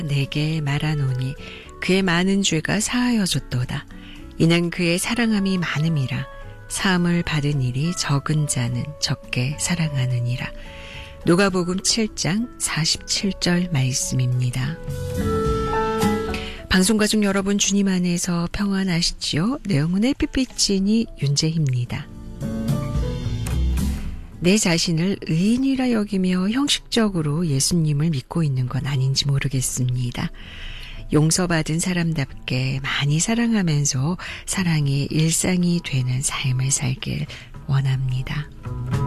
내게 말하노니 그의 많은 죄가 사하여졌도다. 이는 그의 사랑함이 많음이라. 사함을 받은 일이 적은 자는 적게 사랑하느니라. 누가복음 7장 47절 말씀입니다. 방송가족 여러분, 주님 안에서 평안하시지요? 내영훈의 삐삐찐이 윤재희입니다. 내 자신을 의인이라 여기며 형식적으로 예수님을 믿고 있는 건 아닌지 모르겠습니다. 용서받은 사람답게 많이 사랑하면서 사랑이 일상이 되는 삶을 살길 원합니다.